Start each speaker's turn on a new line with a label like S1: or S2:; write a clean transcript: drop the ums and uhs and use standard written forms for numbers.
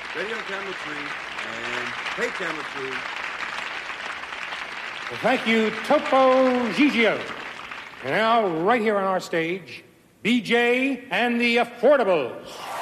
S1: Radio camera 3, and take camera 2.
S2: Well, thank you, Topo Gigio. And now, right here on our stage, BJ and the Affordables.